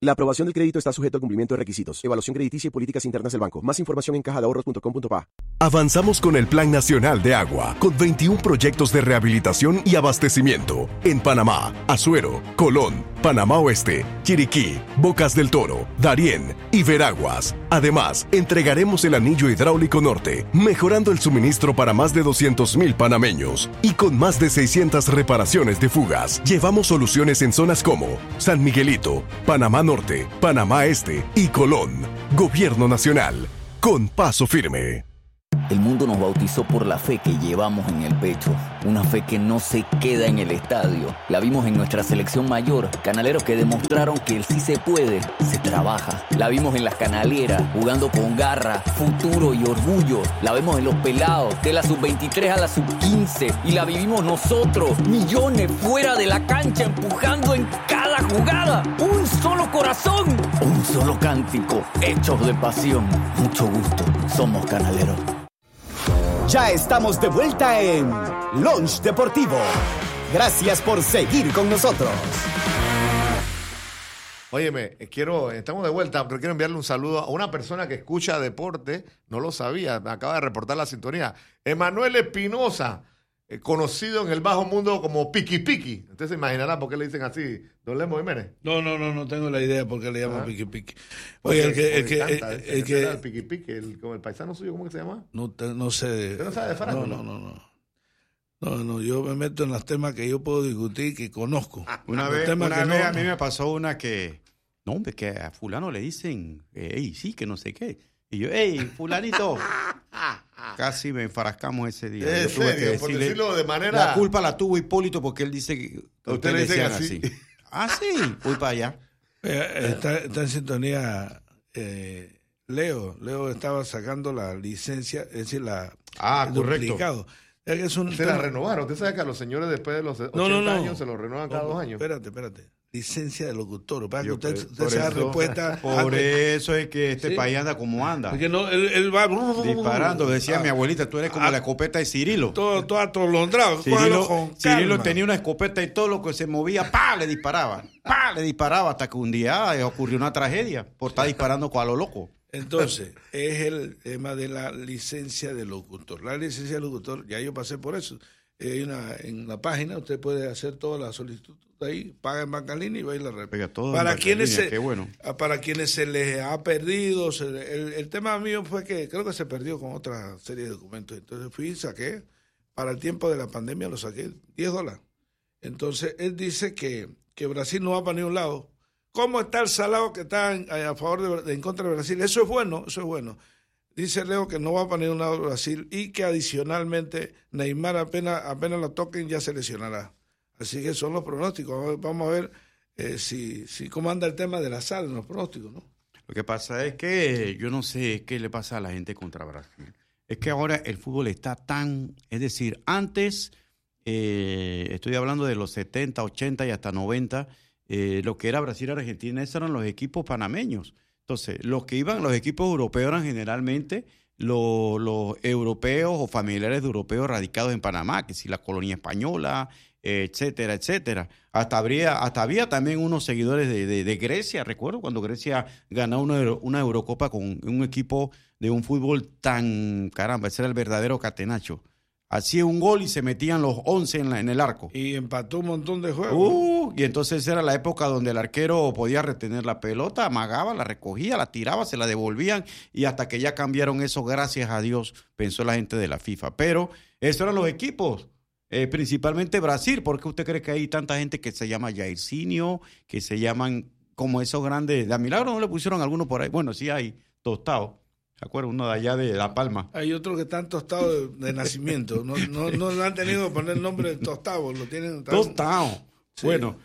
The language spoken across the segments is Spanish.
La aprobación del crédito está sujeto al cumplimiento de requisitos, evaluación crediticia y políticas internas del banco. Más información en cajadeahorros.com.pa. Avanzamos con el Plan Nacional de Agua, con 21 proyectos de rehabilitación y abastecimiento en Panamá, Azuero, Colón, Panamá Oeste, Chiriquí, Bocas del Toro, Darién y Veraguas. Además, entregaremos el anillo hidráulico norte, mejorando el suministro para más de 200,000 panameños. Y con más de 600 reparaciones de fugas, llevamos soluciones en zonas como San Miguelito, Panamá Norte, Panamá Este y Colón. Gobierno Nacional, con paso firme. El mundo nos bautizó por la fe que llevamos en el pecho. Una fe que no se queda en el estadio. La vimos en nuestra selección mayor. Canaleros que demostraron que el sí se puede, se trabaja. La vimos en las canaleras, jugando con garra, futuro y orgullo. La vemos en los pelados, de la sub-23 a la sub-15. Y la vivimos nosotros, millones fuera de la cancha, empujando en cada jugada. Un solo corazón, un solo cántico, hechos de pasión. Mucho gusto, somos canaleros. Ya estamos de vuelta en Lunch Deportivo. Gracias por seguir con nosotros. Óyeme, estamos de vuelta, pero quiero enviarle un saludo a una persona que escucha deporte, no lo sabía, me acaba de reportar la sintonía. Emanuel Espinosa, conocido en el bajo mundo como Piqui Piqui. Usted se imaginará por qué le dicen así, don Lemo Jiménez. No tengo la idea por qué le llaman Piqui Piqui. Oye, el que Piqui Piqui, como el paisano suyo, ¿cómo que se llama? No sé. ¿Usted no sabe de farándula? No, yo me meto en los temas que yo puedo discutir, que conozco. Una vez a mí me pasó una que, no hombre, que a fulano le dicen, sí, que no sé qué. Y yo, fulanito, casi me enfrascamos ese día. ¿En serio? Por decirlo de manera... La culpa la tuvo Hipólito porque él dice que... ¿Usted le dicen así? Sí, voy para allá. Está en sintonía Leo estaba sacando la licencia, es decir, el duplicado. Se la renovaron. Usted sabe que a los señores después de los 80 años se los renuevan cada 2 años. Espérate. Licencia de locutor. Para que usted se haga respuesta. Por eso es que este país anda como anda. Porque no, él va disparando. Decía mi abuelita, tú eres como la escopeta de Cirilo. Todo atolondrado. Cirilo tenía una escopeta y todo lo que se movía, le disparaba. Le disparaba hasta que un día ocurrió una tragedia por estar disparando a lo loco. Entonces, es el tema de la licencia de locutor. La licencia de locutor, ya yo pasé por eso. En la página usted puede hacer toda la solicitud ahí, paga en banca en línea y va a ir la repega. Para quienes se les ha perdido, el tema mío fue que creo que se perdió con otra serie de documentos. Entonces fui y saqué, para el tiempo de la pandemia lo saqué, $10. Entonces él dice que Brasil no va para ningún lado. ¿Cómo está el salado que está a favor en contra de Brasil? Eso es bueno. Dice Leo que no va para ningún lado Brasil y que adicionalmente Neymar apenas lo toquen ya se lesionará. Así que son los pronósticos. Vamos a ver si cómo anda el tema de la sal en los pronósticos, ¿no? Lo que pasa es que yo no sé qué le pasa a la gente contra Brasil. Es que ahora el fútbol está es decir, antes, estoy hablando de los 70, 80 y hasta 90, lo que era Brasil y Argentina, esos eran los equipos panameños. Entonces, los que iban, los equipos europeos eran generalmente los europeos o familiares de europeos radicados en Panamá, que si la colonia española, etcétera, etcétera. Hasta había también unos seguidores de Grecia, recuerdo cuando Grecia ganó una Eurocopa con un equipo de un fútbol tan, caramba, ese era el verdadero catenacho. Hacía un gol y se metían los 11 en el arco. Y empató un montón de juegos. Y entonces era la época donde el arquero podía retener la pelota, amagaba, la recogía, la tiraba, se la devolvían y hasta que ya cambiaron eso, gracias a Dios, pensó la gente de la FIFA. Pero esos eran los equipos, principalmente Brasil. ¿Por qué usted cree que hay tanta gente que se llama Jairzinho, que se llaman como esos grandes? ¿De a milagro no le pusieron alguno por ahí? Bueno, sí hay, Tostado. ¿Se acuerdan? Uno de allá de La Palma. Hay otros que están tostados de nacimiento. No han tenido que poner el nombre de tostado. Lo tienen tostado. Sí. Bueno.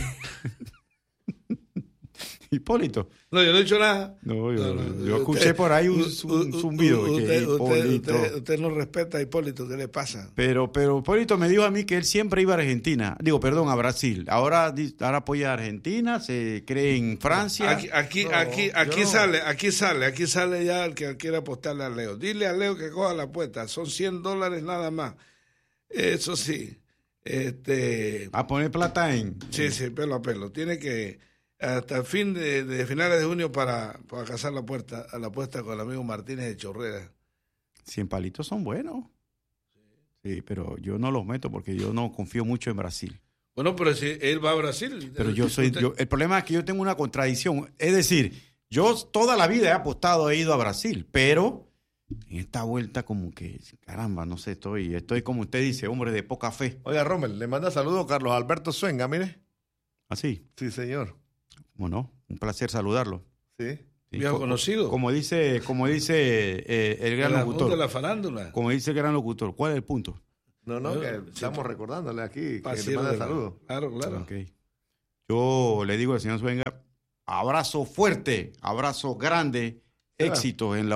Hipólito. No, yo no he dicho nada. Yo escuché por ahí un zumbido. Usted no respeta a Hipólito, ¿qué le pasa? Pero Hipólito me dijo a mí que él siempre iba a Argentina. A Brasil. Ahora apoya a Argentina, se cree en Francia. Aquí sale ya el que quiera apostarle a Leo. Dile a Leo que coja la apuesta. Son $100 nada más. Eso sí. A poner plata en... Sí, pelo a pelo. Tiene que... hasta el fin de finales de junio para cazar la apuesta con el amigo Martínez de Chorrera. 100 palitos son buenos. Sí, pero yo no los meto porque yo no confío mucho en Brasil. Bueno, pero si él va a Brasil. Pero el problema es que yo tengo una contradicción. Es decir, yo toda la vida he apostado, he ido a Brasil, pero en esta vuelta como que, caramba, no sé, estoy como usted dice, hombre de poca fe. Oiga, Rommel, le manda saludos Carlos Alberto Suenga, mire. ¿Así? Sí, señor. Bueno, un placer saludarlo. Sí. Viejo conocido. Como dice el gran locutor. De la farándula. Como dice el gran locutor. ¿Cuál es el punto? No, que estamos recordándole aquí que le manda saludos. Claro. Okay. Yo le digo al señor Suenga, abrazo fuerte, abrazo grande, éxito en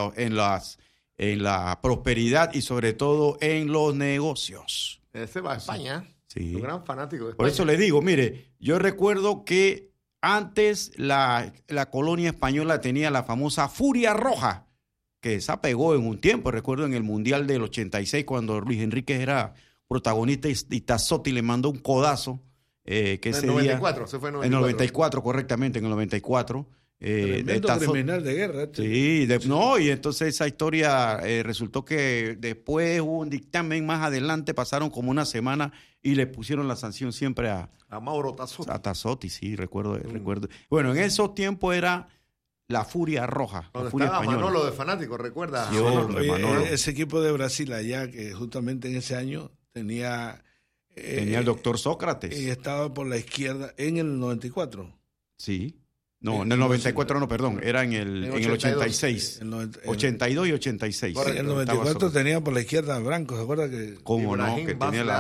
la prosperidad y sobre todo en los negocios. Ese va a España. Sí. Un gran fanático de España. Por eso le digo, mire, yo recuerdo que antes la colonia española tenía la famosa Furia Roja, que esa pegó en un tiempo. Recuerdo en el Mundial del 86 cuando Luis Enríquez era protagonista y Tassotti le mandó un codazo. Que en ese el 94, día, se fue en el 94, correctamente, en el 94. Tremendo criminal de guerra. Sí, y entonces esa historia resultó que después hubo un dictamen más adelante, pasaron como una semana y le pusieron la sanción siempre a Mauro Tassotti. A Tassotti, sí, recuerdo. Bueno, en esos tiempos era la Furia Roja, Cuando la Furia estaba española. Manolo de fanático, ¿recuerda? Sí, Manolo. Ese equipo de Brasil allá, que justamente en ese año tenía el doctor Sócrates. Y estaba por la izquierda en el 94. Sí. No, en el 94 no, perdón, era en el 86. 82 y 86. En el 94 tenía por la izquierda a Branco, ¿se acuerda? ¿Cómo no? Que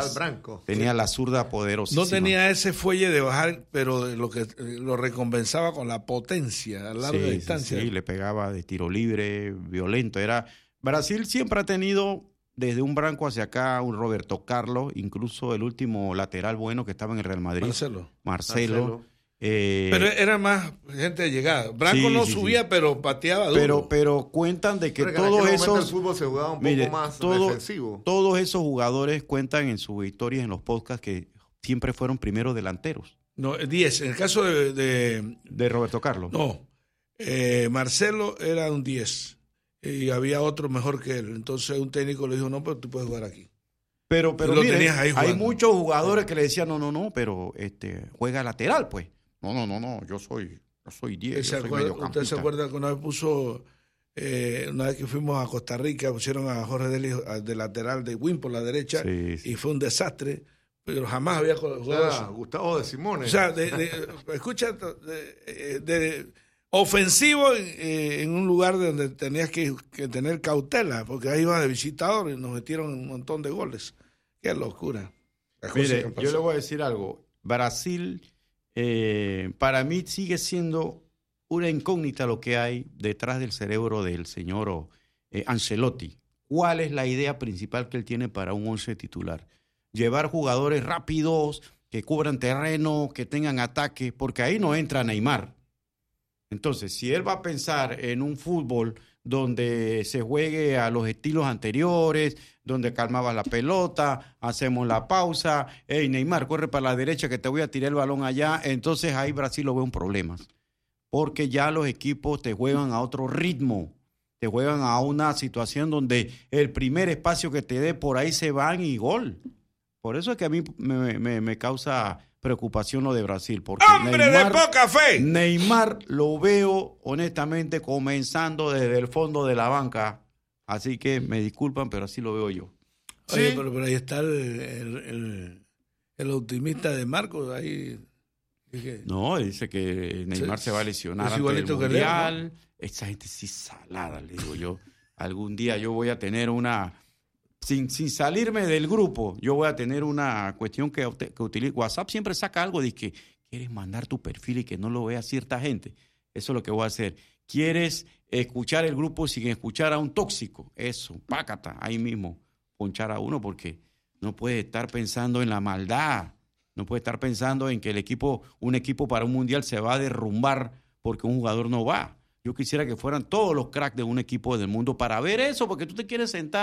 tenía la zurda poderosísima. No tenía ese fuelle de bajar, pero lo recompensaba con la potencia a larga distancia. Sí, le pegaba de tiro libre, violento. Brasil siempre ha tenido, desde un Branco hacia acá, un Roberto Carlos, incluso el último lateral bueno que estaba en el Real Madrid. Marcelo. Pero era más gente de llegada. Branco no subía, pero pateaba duro. Pero cuentan de que todos esos... el fútbol se jugaba un poco más defensivo. Todos esos jugadores cuentan en sus historias, en los podcasts, que siempre fueron primeros delanteros. No, 10. En el caso de Roberto Carlos. No. Marcelo era un 10. Y había otro mejor que él. Entonces un técnico le dijo, no, pero tú puedes jugar aquí. Pero mire, hay muchos jugadores que le decían, no, pero juega lateral, pues. No, yo soy 10, yo soy mediocampista. ¿Usted se acuerda que una vez puso, una vez que fuimos a Costa Rica, pusieron a Jorge Deli de lateral de wing por la derecha y fue un desastre, pero jamás había jugado Gustavo de Simone. O sea, escucha, ofensivo en un lugar donde tenías que tener cautela, porque ahí iba de visitador y nos metieron un montón de goles. Qué locura. Mire, yo le voy a decir algo. Brasil, para mí sigue siendo una incógnita lo que hay detrás del cerebro del señor Ancelotti. ¿Cuál es la idea principal que él tiene para un 11 titular? Llevar jugadores rápidos, que cubran terreno, que tengan ataque, porque ahí no entra Neymar. Entonces, si él va a pensar en un fútbol donde se juegue a los estilos anteriores, donde calmaba la pelota, hacemos la pausa, hey Neymar, corre para la derecha que te voy a tirar el balón allá, entonces ahí Brasil lo ve un problema, porque ya los equipos te juegan a otro ritmo, te juegan a una situación donde el primer espacio que te dé por ahí se van y gol. Por eso es que a mí me causa preocupación lo de Brasil. Porque ¡hombre de poca fe! Neymar lo veo honestamente comenzando desde el fondo de la banca. Así que me disculpan, pero así lo veo yo. Oye, ¿sí? pero ahí está el optimista de Marcos. Ahí. No, dice que Neymar se va a lesionar antes del Mundial. ¿No? Esa gente sí salada, le digo yo. Algún día yo voy a tener una... Sin salirme del grupo, yo voy a tener una cuestión que utilizo. WhatsApp siempre saca algo de que quieres mandar tu perfil y que no lo vea cierta gente. Eso es lo que voy a hacer. ¿Quieres escuchar el grupo sin escuchar a un tóxico? Eso, pácata, ahí mismo, ponchar a uno, porque no puede estar pensando en la maldad. No puede estar pensando en que un equipo para un mundial se va a derrumbar porque un jugador no va. Yo quisiera que fueran todos los cracks de un equipo del mundo para ver eso, porque tú te quieres sentar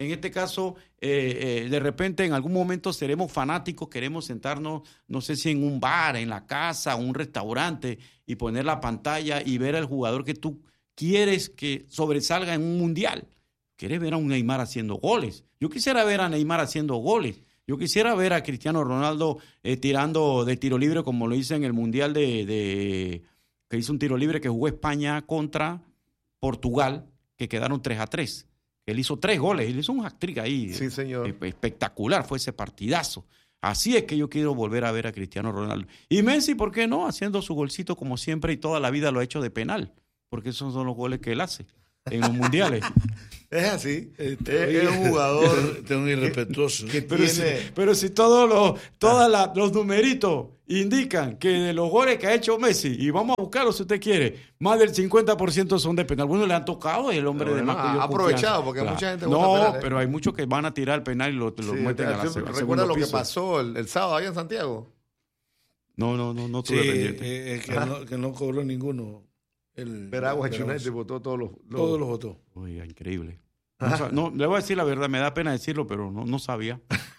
En este caso, de repente en algún momento seremos fanáticos, queremos sentarnos, no sé si en un bar, en la casa, un restaurante y poner la pantalla y ver al jugador que tú quieres que sobresalga en un mundial. Quieres ver a un Neymar haciendo goles. Yo quisiera ver a Neymar haciendo goles. Yo quisiera ver a Cristiano Ronaldo tirando de tiro libre como lo hizo en el mundial que hizo un tiro libre que jugó España contra Portugal, que quedaron 3-3. Él hizo 3 goles, él hizo un hat-trick ahí. Sí, señor. Espectacular fue ese partidazo. Así es que yo quiero volver a ver a Cristiano Ronaldo. Y Messi, ¿por qué no? Haciendo su golcito como siempre y toda la vida lo ha hecho de penal, porque esos son los goles que él hace en los mundiales. Es así. Es un jugador. Un irrespetuoso. Pero si todos los numeritos indican que de los goles que ha hecho Messi, y vamos a buscarlos si usted quiere, más del 50% son de penal. Algunos le han tocado y el hombre de más que yo aprovechado, porque mucha gente vota pero hay muchos que van a tirar el penal y lo meten a la segunda. ¿Recuerda lo que pasó el sábado allá en Santiago? No tuve pendiente. Que no cobró ninguno. Veraguas United votó todos los votó. Oiga, increíble. No, le voy a decir la verdad, me da pena decirlo, pero no sabía.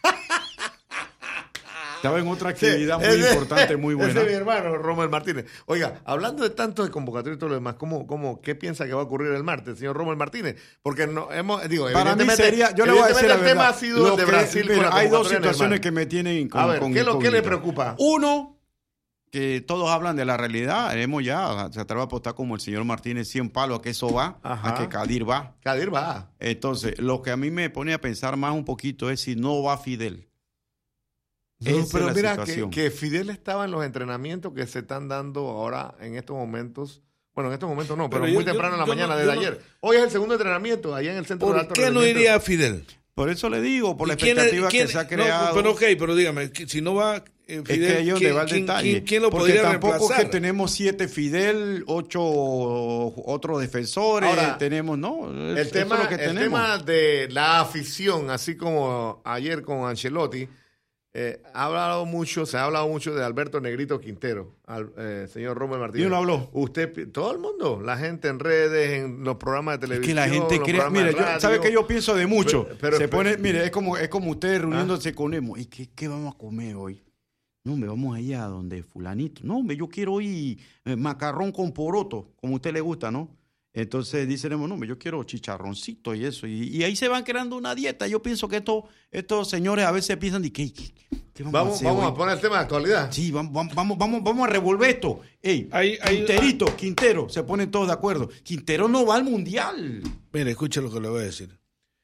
Estaba en otra actividad muy importante, muy buena. Ese es mi hermano, Rommel Martínez. Oiga, hablando de tanto de convocatoria y todo lo demás, ¿qué piensa que va a ocurrir el martes, señor Rommel Martínez? Porque para mí sería, yo le voy a decir la verdad, el tema ha sido el de Brasil. Mira, hay dos situaciones que me tienen con ¿qué le preocupa? Uno, que todos hablan de la realidad, se atreve a apostar como el señor Martínez 100 palos a que eso va, a que Kadir va. Kadir va. Entonces, lo que a mí me pone a pensar más un poquito es si no va Fidel. No, pero mira que Fidel estaba en los entrenamientos que se están dando ahora en estos momentos. Bueno, en estos momentos no, pero muy temprano en la mañana desde ayer. Hoy es el segundo entrenamiento allá en el centro de alto rendimiento. ¿Por qué no iría Fidel? Por eso le digo, por la expectativa que se ha creado. No, pero dígame, si no va Fidel, es que ahí es donde va el detalle. ¿Quién lo podría tampoco reemplazar? Es que tenemos 7 Fidel, 8 otros defensores, ahora, tenemos, ¿no? El tema de la afición, así como ayer con Ancelotti, se ha hablado mucho de Alberto Negrito Quintero, señor Rommel Martínez. ¿Quién lo habló? Usted, todo el mundo, la gente en redes, en los programas de televisión. Es que la gente cree, mire, ¿sabe qué yo pienso de mucho? Mire, es como ustedes reuniéndose con Emo. ¿Y qué vamos a comer hoy? No, me vamos allá donde fulanito. No, yo quiero hoy macarrón con poroto, como a usted le gusta, ¿no? Entonces dicen, no, yo quiero chicharroncito y eso. Y ahí se van creando una dieta. Yo pienso que estos señores a veces piensan, ¿qué vamos a poner el tema de actualidad? Sí, vamos a revolver esto. Quintero, se ponen todos de acuerdo. Quintero no va al Mundial. Mire, escuche lo que le voy a decir.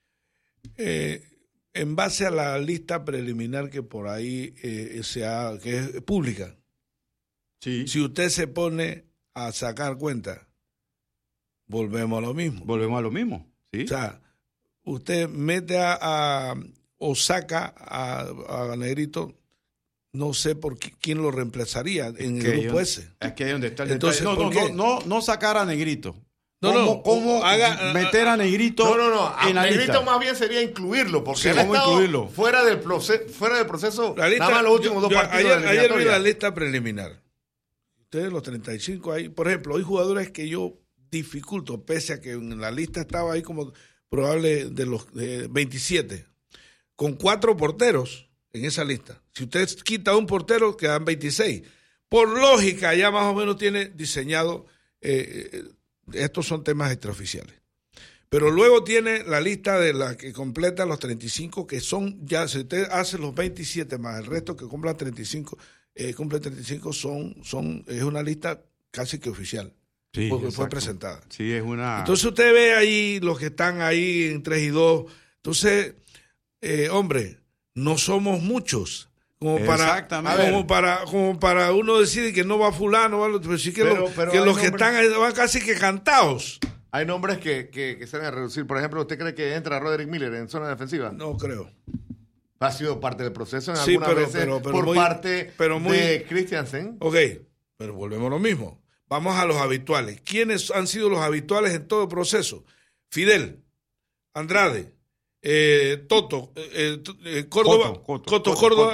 En base a la lista preliminar que por ahí que es pública, sí. Si usted se pone a sacar cuenta, volvemos a lo mismo. ¿Sí? O sea, usted mete o saca a Negrito, no sé por quién lo reemplazaría en el grupo ese. Es que ahí donde está el Entonces, detalle. No sacar a Negrito. ¿Cómo meter a Negrito en la Negrito lista? Más bien sería incluirlo, porque él ¿cómo incluirlo? Fuera del proceso, la lista, nada más los últimos dos partidos. Ayer vi la lista preliminar. Ustedes los 35 ahí, por ejemplo, hay jugadores que yo dificulto, pese a que en la lista estaba ahí como probable de los 27, con 4 porteros en esa lista. Si usted quita un portero, quedan 26. Por lógica, ya más o menos tiene diseñado, estos son temas extraoficiales. Pero luego tiene la lista de las que completan los 35, que son, ya si usted hace los 27 más el resto que cumplen 35, es una lista casi que oficial. Sí, porque fue presentada. Sí, es una. Entonces usted ve ahí los que están ahí en 3 y 2. Entonces, hombre, no somos muchos como para uno decir que no va fulano, pero sí que los que están ahí van casi que cantados. Hay nombres que se van a reducir. Por ejemplo, ¿usted cree que entra Roderick Miller en zona defensiva? No creo. Ha sido parte del proceso en algunas veces por parte de Christiansen. Ok, pero volvemos a lo mismo. Vamos a los habituales. ¿Quiénes han sido los habituales en todo el proceso? Fidel, Andrade, Toto, Córdoba,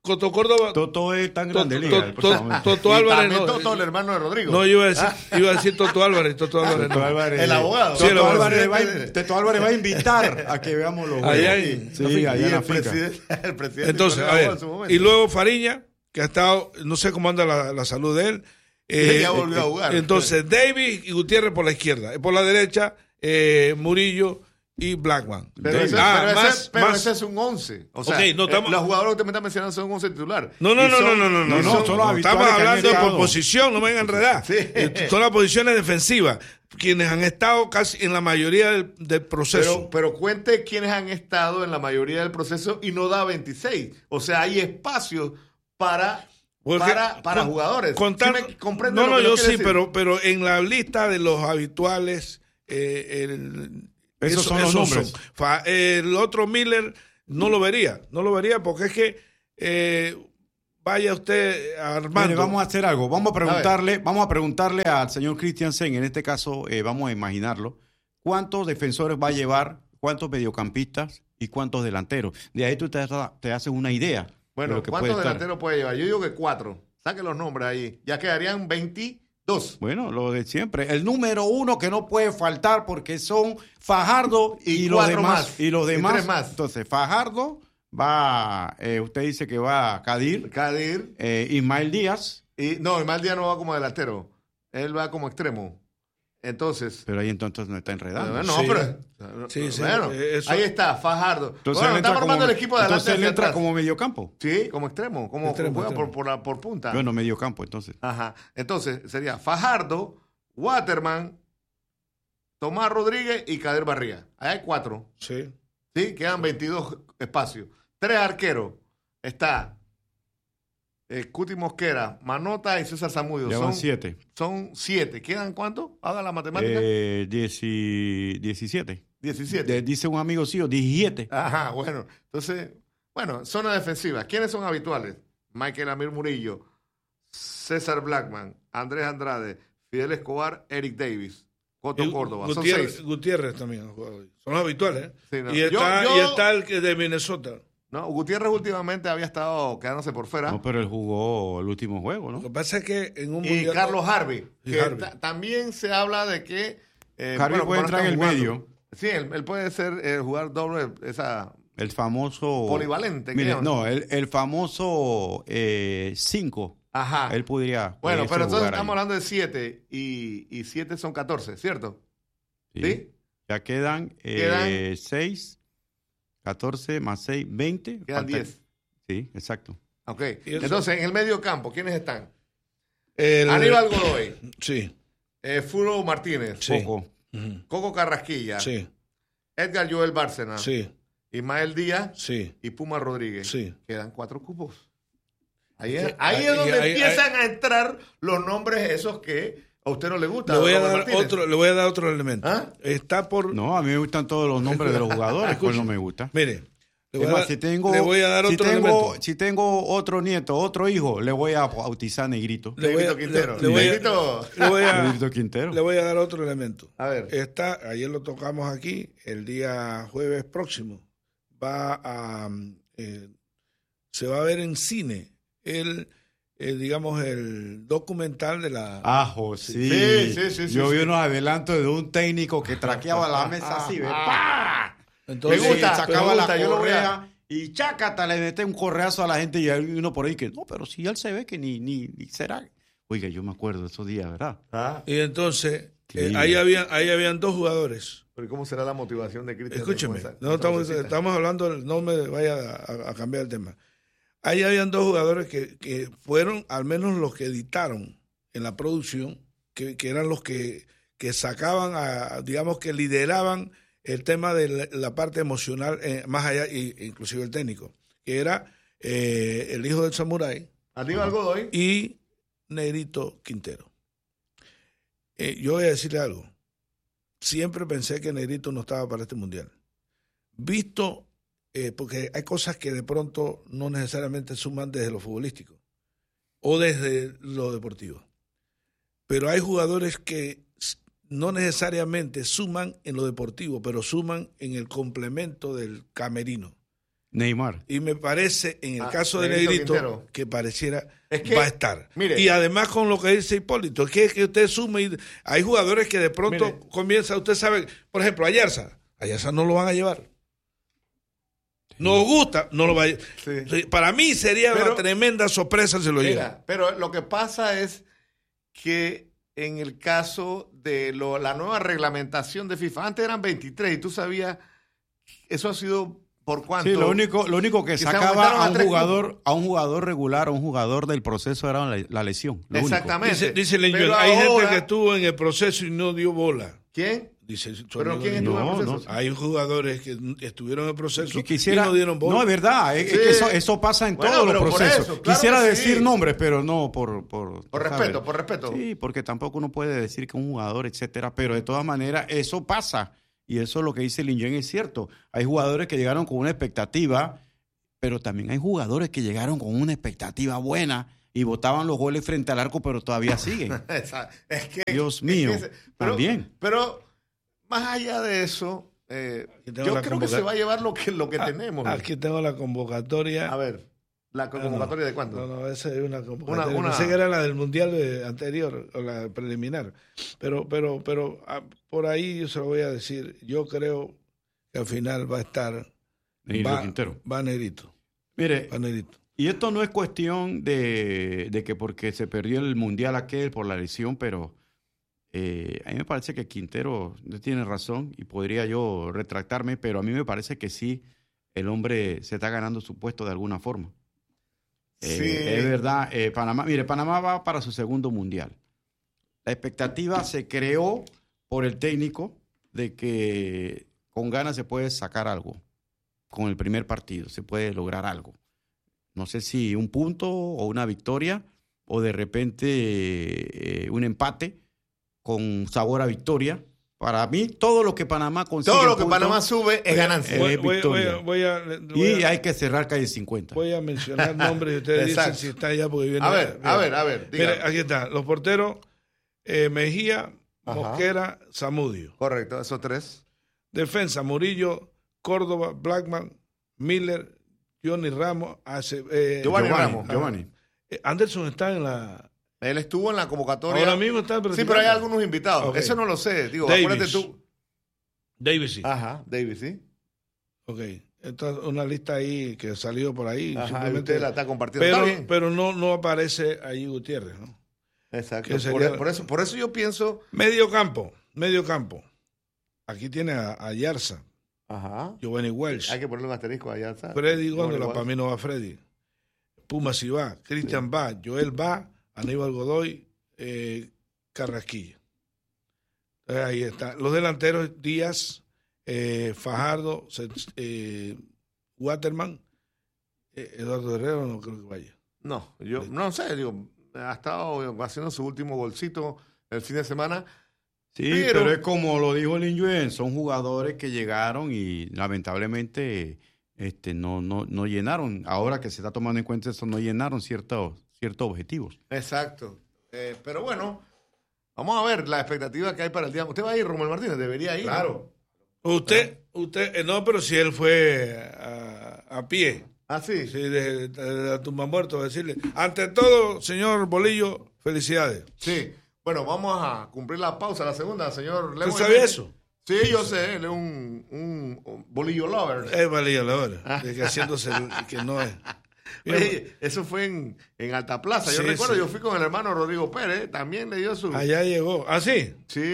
Coto Córdoba. Toto es tan grande Toto Álvarez. No, Toto, el hermano de Rodrigo. No, yo iba a decir Toto Álvarez. Toto Álvarez. El abogado. Sí, Toto Álvarez va a invitar a que veamos los juegos. Allá en África. El presidente. Entonces, a ver. Y luego Fariña, que ha estado, no sé cómo anda la salud de él. Ya volvió a jugar. Entonces, Davis y Gutiérrez por la izquierda. Por la derecha, Murillo y Blackman. Pero ese es un 11. O sea, okay, los jugadores que me están mencionando son un 11 titular. No. Estamos hablando por posición, no me vengan a enredar. Sí. Son las posiciones defensivas, quienes han estado casi en la mayoría del proceso. Pero cuente quienes han estado en la mayoría del proceso y no da 26. O sea, hay espacios para jugadores. Yo sí, pero en la lista de los habituales, esos son los nombres. El otro Miller no lo vería porque es que vaya usted armando. Mire, vamos a hacer algo, vamos a preguntarle al señor Christiansen, en este caso vamos a imaginarlo, cuántos defensores va a llevar, cuántos mediocampistas y cuántos delanteros. De ahí tú te haces una idea. Bueno, ¿cuántos delanteros puede llevar? Yo digo que 4. Saque los nombres ahí. Ya quedarían 22. Bueno, lo de siempre. El número 1 que no puede faltar porque son Fajardo y los demás. Y los demás. 3 más. Entonces, Fajardo va, usted dice que va Kadir. Ismael Díaz. Ismael Díaz no va como delantero. Él va como extremo. Entonces. Pero ahí entonces no está enredando. Ahí está, Fajardo. Entonces está formando el equipo de adelante. Entonces él entra como mediocampo. Sí, como extremo, juega por punta. Bueno, mediocampo entonces. Ajá. Entonces sería Fajardo, Waterman, Tomás Rodríguez y Kader Barría. Ahí hay 4. Sí. Sí, quedan 22 espacios. 3 arqueros. Está Cuti Mosquera, Manota y César Zamudio. Son 7. Son 7. ¿Quedan cuántos? Haga la matemática. 17. 17. Dice un amigo sí, 17. Ajá, bueno. Entonces, zona defensiva. ¿Quiénes son habituales? Michael Amir Murillo, César Blackman, Andrés Andrade, Fidel Escobar, Eric Davis, Coto Córdoba. Son 6. Gutiérrez también ha jugado hoy. Son los habituales, ¿eh? Sí, no. Y está el que de Minnesota. No, Gutiérrez últimamente había estado quedándose por fuera. No, pero él jugó el último juego, ¿no? Lo que pasa es que en un mundial... Y Carlos Harvey, también se habla de que... Harvey puede entrar en el medio. Sí, él puede ser jugar doble, el famoso... polivalente. Mire, no, el famoso 5. Ajá. Él podría pero entonces estamos ahí. hablando de 7 y 7 son 14, ¿cierto? Sí. Ya quedan 6... 14 más 6, 20. Quedan 10. Sí, exacto. Ok. Entonces, en el medio campo, ¿quiénes están? Aníbal Godoy. Sí. Fulvio Martínez. Sí. Coco Carrasquilla. Sí. Edgar Joel Bárcena. Sí. Ismael Díaz. Sí. Y Puma Rodríguez. Sí. Quedan 4 cupos. Ahí es donde empiezan a entrar los nombres esos que a usted no le gusta. Le voy a dar otro elemento. ¿Ah? Está por... No, a mí me gustan todos los nombres de los jugadores, pues no me gusta. Mire, le voy a dar otro elemento. Si tengo otro nieto, otro hijo, le voy a bautizar Negrito. Negrito Quintero. Negrito Quintero. Le voy a dar otro elemento. A ver. Ayer lo tocamos aquí, el día jueves próximo. Se va a ver en cine digamos, el documental de la... Sí. Yo vi unos adelantos de un técnico que traqueaba la mesa así, ¡pah! Entonces, me gusta, sacaba la correa y chácata, le mete un correazo a la gente y hay uno por ahí que, no, pero si él se ve que ni será. Oiga, yo me acuerdo de esos días, ¿verdad? Y entonces, ahí habían 2 jugadores. Pero ¿cómo será la motivación de Cristian? Escúcheme, estamos hablando, no me vaya a cambiar el tema. Ahí habían 2 jugadores que fueron al menos los que editaron en la producción, que eran los que sacaban, digamos que lideraban el tema de la parte emocional, más allá, inclusive el técnico, que era el hijo del samurái, Aníbal Godoy y Negrito Quintero. Yo voy a decirle algo. Siempre pensé que Negrito no estaba para este mundial. Visto... porque hay cosas que de pronto no necesariamente suman desde lo futbolístico o desde lo deportivo. Pero hay jugadores que no necesariamente suman en lo deportivo, pero suman en el complemento del camerino. Neymar. Y me parece, en el caso de Negrito Negrito, Quintero, que pareciera es que, va a estar. Mire, y además con lo que dice Hipólito, es que usted sume, y hay jugadores que de pronto mire, comienza, usted sabe, por ejemplo, a Yarza no lo van a llevar. Nos gusta, no lo va a llevar. Sí. Para mí sería una tremenda sorpresa si lo lleva. Pero lo que pasa es que en el caso de la nueva reglamentación de FIFA, antes eran 23 y tú sabías, eso ha sido por cuánto. Sí, lo único que sacaba a un jugador regular, a un jugador del proceso era la lesión. Exactamente. Dice Leñuel, hay gente que estuvo en el proceso y no dio bola. ¿Quién? Dice, ¿Pero quién estuvo en el proceso? Hay jugadores que estuvieron en el proceso y no dieron bola. No, es verdad, es que eso pasa en todos los procesos. Eso, claro, quisiera decir nombres, pero no por respeto. Sí, porque tampoco uno puede decir que un jugador, etcétera, pero de todas maneras eso pasa. Y eso es lo que dice Linjen, es cierto. Hay jugadores que llegaron con una expectativa, pero también hay jugadores que llegaron con una expectativa buena y botaban los goles frente al arco, pero todavía siguen. Es que, Dios mío, también. Pero más allá de eso, yo creo que se va a llevar lo que tenemos. Aquí tengo la convocatoria. A ver, ¿la convocatoria de cuándo? No, esa es una convocatoria. Pensé que era la del mundial anterior, o la preliminar. Pero por ahí yo se lo voy a decir. Yo creo que al final va a estar. Va Negrito. Mire, va Negrito. Y esto no es cuestión de que porque se perdió el mundial aquel por la lesión, pero a mí me parece que Quintero tiene razón y podría yo retractarme, pero a mí me parece que sí, el hombre se está ganando su puesto de alguna forma. Sí. Es verdad, Panamá va para su segundo mundial. La expectativa se creó por el técnico de que con ganas se puede sacar algo. Con el primer partido se puede lograr algo. No sé si un punto o una victoria o de repente un empate con sabor a victoria. Para mí, todo lo que Panamá consigue. Todo lo que Panamá sube es ganancia. Es victoria. Y hay que cerrar calle 50. Voy a mencionar nombres y ustedes dicen si está allá porque viene. A ver. Mire, aquí está. Los porteros: Mejía, Mosquera, Zamudio. Correcto, esos tres. Defensa: Murillo, Córdoba, Blackman, Miller, Johnny Ramos, Giovanni. Anderson está en la. Él estuvo en la convocatoria. Ahora mismo está. Sí, pero hay algunos invitados. Okay. Eso no lo sé. Digo, acuérdate tú. Davis, sí. Ajá, Davis, sí. Ok. Esta es una lista ahí que salió por ahí. Ajá, simplemente usted la está compartiendo. Pero no aparece allí Gutiérrez, ¿no? Exacto. Por eso yo pienso. Medio campo. Aquí tiene a Yarza. Ajá. Giovanni Welsh. Hay que ponerle un asterisco a Yarza. Freddy Góndola, para mí no va Freddy. Puma sí va. Cristian va. Joel va. Aníbal Godoy, Carrasquilla. Ahí está. Los delanteros, Díaz, Fajardo, Waterman, Eduardo Herrero no creo que vaya. No, yo no sé, ha estado haciendo su último golcito el fin de semana. Sí, pero es como lo dijo Lin, son jugadores que llegaron y lamentablemente no llenaron. Ahora que se está tomando en cuenta eso, no llenaron ciertos objetivos. Exacto. Pero bueno, vamos a ver la expectativa que hay para el día. ¿Usted va a ir, Rommel Martínez? Debería ir. Claro. Usted, no, pero si él fue a pie. Ah, sí. Sí, de la tumba muerto, decirle. Ante todo, señor Bolillo, felicidades. Sí. Bueno, vamos a cumplir la pausa, la segunda, señor Lemo. ¿Tú sabes eso? Sí, yo sé, él es un bolillo lover. Es bolillo lover, que haciéndose que no es. Oye, eso fue en Alta Plaza. Yo recuerdo, yo fui con el hermano Rodrigo Pérez, también le dio su... Allá llegó. ¿Ah, sí? Sí.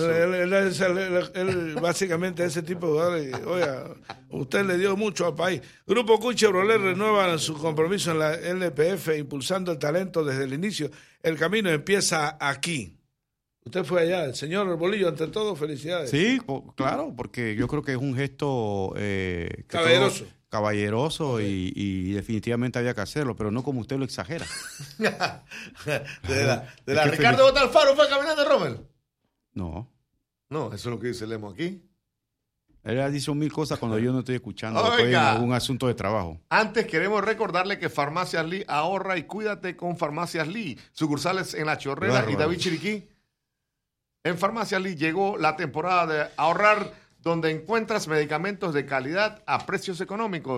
Él básicamente ese tipo de jugadores. Oiga, usted le dio mucho al país. Grupo Cuy Chevrolet renueva su compromiso en la LPF, impulsando el talento desde el inicio. El camino empieza aquí. Usted fue allá, el señor Bolillo, ante todo, felicidades. Sí, claro, porque yo creo que es un gesto... caballeroso y definitivamente había que hacerlo, pero no como usted lo exagera. de la Ricardo Botalfaro fue caminando, Rommel. No, eso es lo que dice Lemo aquí. Él ha dicho mil cosas cuando yo no estoy escuchando. Estoy en algún asunto de trabajo. Antes queremos recordarle que Farmacias Lee ahorra y cuídate con Farmacias Lee. Sucursales en La Chorrera y David Chiriquí. En Farmacias Lee llegó la temporada de ahorrar, donde encuentras medicamentos de calidad a precios económicos.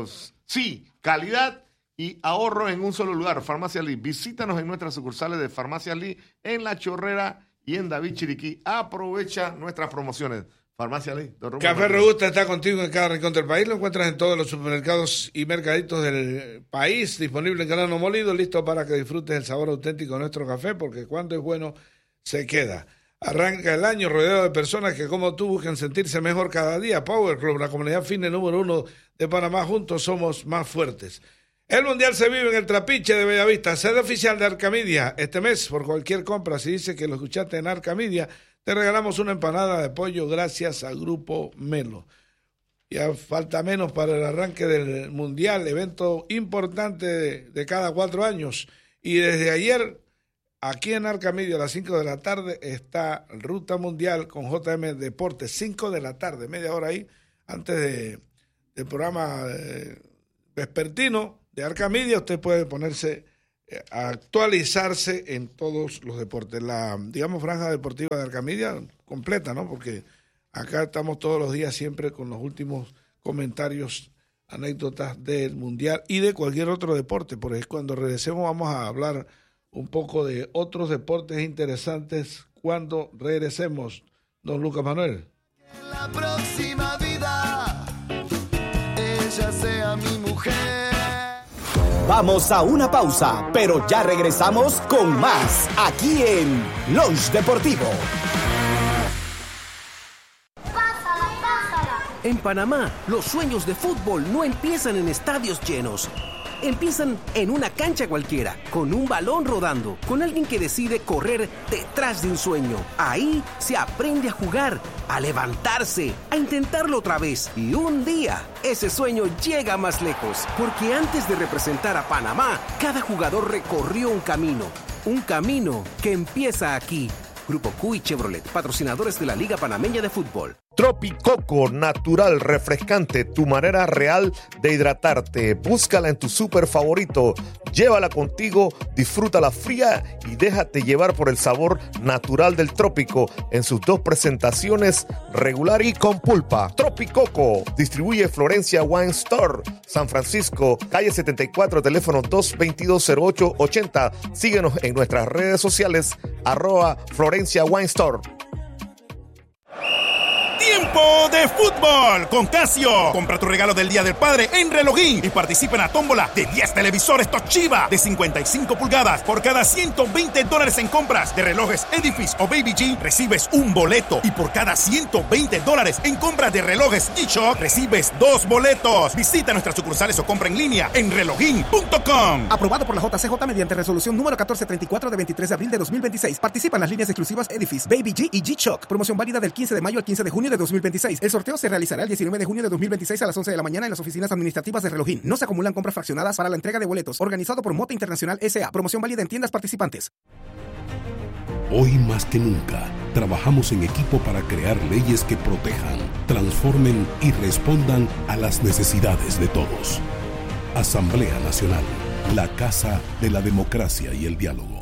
Sí, calidad y ahorro en un solo lugar, Farmacia Lee. Visítanos en nuestras sucursales de Farmacia Lee en La Chorrera y en David Chiriquí. Aprovecha nuestras promociones. Farmacia Lee. Café Robusta está contigo en cada rincón del país. Lo encuentras en todos los supermercados y mercaditos del país. Disponible en grano molido, listo para que disfrutes el sabor auténtico de nuestro café, porque cuando es bueno, se queda. Arranca el año rodeado de personas que, como tú, buscan sentirse mejor cada día. Power Club, la comunidad fitness número 1 de Panamá. Juntos somos más fuertes. El Mundial se vive en el Trapiche de Bellavista, sede oficial de Arcamidia. Este mes, por cualquier compra, si dice que lo escuchaste en Arcamidia, te regalamos una empanada de pollo gracias al Grupo Melo. Ya falta menos para el arranque del Mundial, evento importante de cada 4 años. Y desde ayer, aquí en Arcamidia, a las 5 de la tarde, está Ruta Mundial con JM Deportes. 5 de la tarde, media hora ahí, antes del programa vespertino de Arcamidia. Usted puede ponerse a actualizarse en todos los deportes. La, digamos, franja deportiva de Arcamidia completa, ¿no? Porque acá estamos todos los días siempre con los últimos comentarios, anécdotas del Mundial y de cualquier otro deporte. Por eso cuando regresemos vamos a hablar un poco de otros deportes interesantes cuando regresemos. Don Lucas Manuel. En la próxima vida ella sea mi mujer. Vamos a una pausa, pero ya regresamos con más aquí en Lunch Deportivo. En Panamá, los sueños de fútbol no empiezan en estadios llenos. Empiezan en una cancha cualquiera, con un balón rodando, con alguien que decide correr detrás de un sueño. Ahí se aprende a jugar, a levantarse, a intentarlo otra vez. Y un día, ese sueño llega más lejos. Porque antes de representar a Panamá, cada jugador recorrió un camino. Un camino que empieza aquí. Grupo Q y Chevrolet, patrocinadores de la Liga Panameña de Fútbol. Tropicoco, natural, refrescante, tu manera real de hidratarte. Búscala en tu súper favorito, llévala contigo, disfrútala fría y déjate llevar por el sabor natural del trópico en sus 2 presentaciones, regular y con pulpa. Tropicoco, distribuye Florencia Wine Store, San Francisco, calle 74, teléfono 222-0880. Síguenos en nuestras redes sociales, @Florencia Wine Store. Tiempo de fútbol con Casio. Compra tu regalo del Día del Padre en Relojín y participa en la tómbola de 10 televisores Toshiba de 55 pulgadas. Por cada $120 en compras de relojes Edifice o Baby G, recibes un boleto. Y por cada $120 en compras de relojes G-Shock, recibes 2 boletos. Visita nuestras sucursales o compra en línea en relojin.com. Aprobado por la JCJ mediante resolución número 1434 de 23 de abril de 2026. Participan las líneas exclusivas Edifice, Baby G y G-Shock. Promoción válida del 15 de mayo al 15 de junio de 2026. El sorteo se realizará el 19 de junio de 2026 a las 11 de la mañana en las oficinas administrativas de Relojín. No se acumulan compras fraccionadas para la entrega de boletos. Organizado por Mota Internacional S.A. Promoción válida en tiendas participantes. Hoy más que nunca, trabajamos en equipo para crear leyes que protejan, transformen y respondan a las necesidades de todos. Asamblea Nacional, la casa de la democracia y el diálogo.